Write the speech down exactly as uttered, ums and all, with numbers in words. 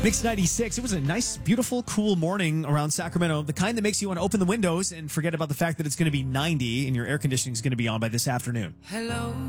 Mix ninety-six. It was a nice, beautiful, cool morning around Sacramento. The kind that makes you want to open the windows and forget about the fact that it's going to be ninety and your air conditioning is going to be on by this afternoon. Hello.